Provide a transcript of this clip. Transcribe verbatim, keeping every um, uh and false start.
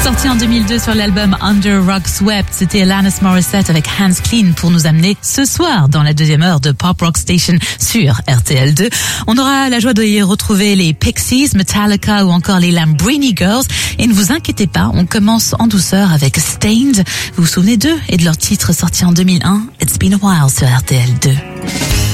Sorti en deux mille deux sur l'album Under Rock Swept, c'était Alanis Morissette avec Hands Clean pour nous amener ce soir dans la deuxième heure de Pop Rock Station sur R T L deux. On aura la joie de y retrouver les Pixies, Metallica ou encore les Lambrini Girls. Et ne vous inquiétez pas, on commence en douceur avec Stained. Vous vous souvenez d'eux et de leur titre sorti en deux mille un, It's Been a While sur R T L deux.